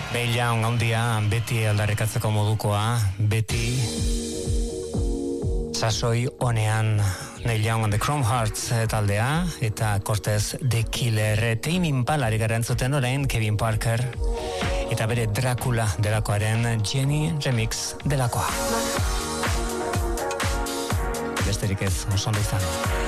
Neil Young handia, beti aldarrikatzeko modukoa, beti sasoi honean. Neil Young and the Chrome Hearts taldea, eta Cortez The Killer. Tame Impalari garantzuten orain Kevin Parker, eta bere Dracula delakoaren Jenny Remix delakoa. Besterik ez, oso ondo izan.